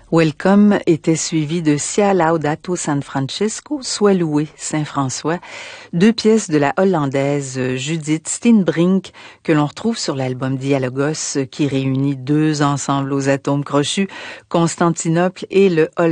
Welcome était suivi de Sia Laudato San Francesco, Sois loué Saint-François, deux pièces de la hollandaise Judith Steenbrink que l'on retrouve sur l'album Dialogos qui réunit deux ensembles aux atomes crochus, Constantinople et le